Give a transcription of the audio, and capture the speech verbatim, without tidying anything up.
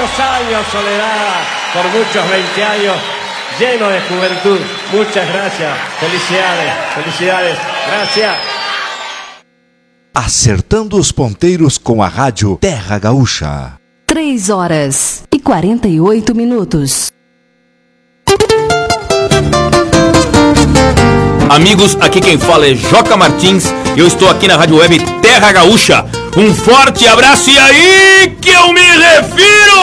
años, Soledad, por muchos veinte años, lleno de juventud. Muchas gracias, felicidades, felicidades, gracias. Acertando os ponteiros com a rádio Terra Gaúcha. Três horas e quarenta e oito minutos. Amigos, aqui quem fala é Joca Martins. Eu estou aqui na Rádio Web Terra Gaúcha. Um forte abraço e aí que eu me refiro!